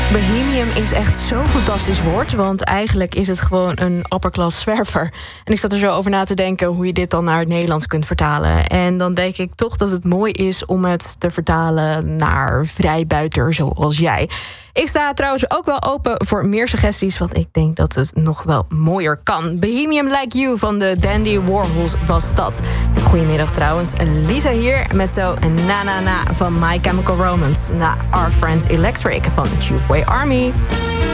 Bohemian is echt zo'n fantastisch woord, want eigenlijk is het gewoon een upperclass zwerver. En ik zat er zo over na te denken hoe je dit dan naar het Nederlands kunt vertalen. En dan denk ik toch dat het mooi is om het te vertalen naar vrijbuiter zoals jij. Ik sta trouwens ook wel open voor meer suggesties, want ik denk dat het nog wel mooier kan. Bohemian Like You van de Dandy Warhols was dat. Goedemiddag trouwens, Lisa hier met zo Na Na Na van My Chemical Romance. Na Our Friends Electric van Tubeway Army.